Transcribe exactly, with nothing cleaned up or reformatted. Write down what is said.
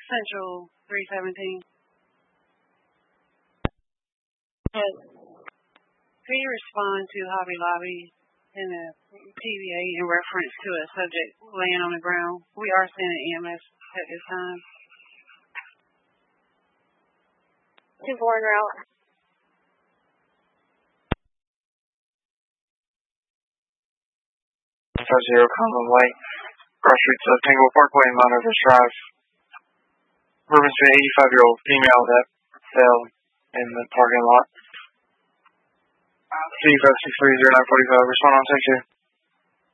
Central three seventeen. Yes. Can you respond to Hobby Lobby in the T V A in reference to a subject laying on the ground? We are sending E M S at this time. two four en route. five zero Conlon White, cross streets of Tangle Parkway and Mount Everest Drive. Reference to an eighty-five-year-old female that fell in the parking lot. C five six three zero nine four five, respond on section.